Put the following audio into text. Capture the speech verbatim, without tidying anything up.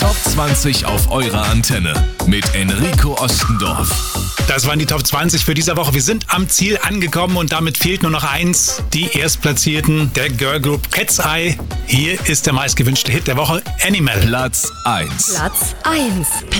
Top zwanzig auf eurer Antenne mit Enrico Ostendorf. Das waren die Top zwanzig für diese Woche. Wir sind am Ziel angekommen und damit fehlt nur noch eins. Die Erstplatzierten der Girl Group Cat's Eye. Hier ist der meistgewünschte Hit der Woche, Animal. Platz eins. Platz eins.